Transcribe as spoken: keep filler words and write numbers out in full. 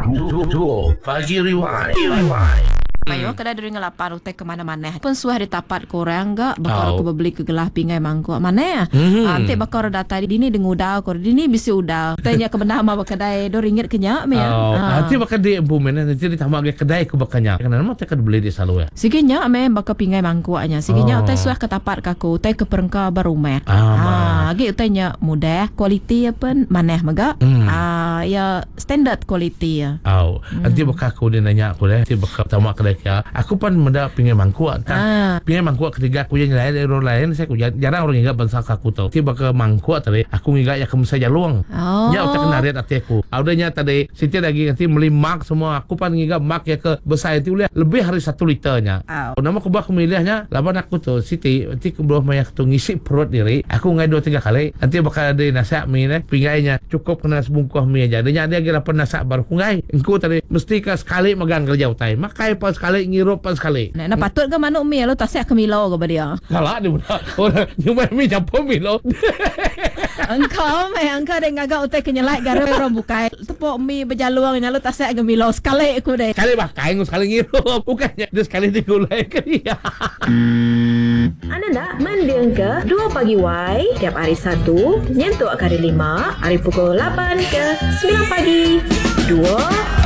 Pagi Rewind. Ayo kada duri ngelapan utek ke mana-mana. Pun suah di tapat korang enggak bakal aku beli ke gelah pingai mangkuk. Mana ya? Mm-hmm. Ante bakal data di dini dengu udau kor dini bisi udau. Tanya ke benda ma kedai do ringgit kenyak me ya. Oh, nanti bakal di bumen nanti ditambah ke kedai ke bakanya. Karena nama tak beli di selalu ya. Sikinya me bakal pingai mangkuknya. Sikinya Oh. utek suah ke tapat kaku utek ke perengka barumet. Ah, Ah, gi utenya mudah, kualiti apa maneh maga. Hmm. Ah, ya standard kualiti ya. Oh, nanti bakal aku dia nanya aku deh. Nanti bakal tamak kedai kia. Aku pun menda pingai mangkuk. Ah. Pingai mangkuk ketiga aku yang lain orang lain saya aku jarang orang ingat bangsa aku tahu. Nanti bakal mangkuk tadi aku ingat ya kamu saja luang. Oh. Ya utak kena lihat hati aku. Audanya tadi Siti lagi nanti beli mak semua. Aku pun ingat mak ya ke besar itu boleh lebih hari satu liternya. Oh. Nama aku bakal milihnya lawan aku tuh Siti. Nanti aku belum banyak tu ngisi perut diri. Aku ngai dua tiga kali. Nanti bakal ada nasi mie ni. Pingainya cukup kena sebungkus mie aja. Dia ada lagi lapan nasi baru. Ngai. Engkau tadi mesti ke sekali megang kerja utai. Makai pas sekali ngirup pas sekali. Nah, nah patut ke manuk mi lo tasik ke milo ke dia. Kalah dia muda. Orang nyumai mie campur mie lo. Engkau me engkau dek ngagak utai kenyelai gara orang bukai. Tepuk mi berjaluang nyalo tasik ke milo sekali aku dek. Sekali makai sekali ngirup. Bukannya dia sekali digulai ke dia. Anda nak mendengar ke dua Pagi Y tiap hari Sabtu, nyentuk hari lima, hari pukul lapan ke sembilan pagi. dua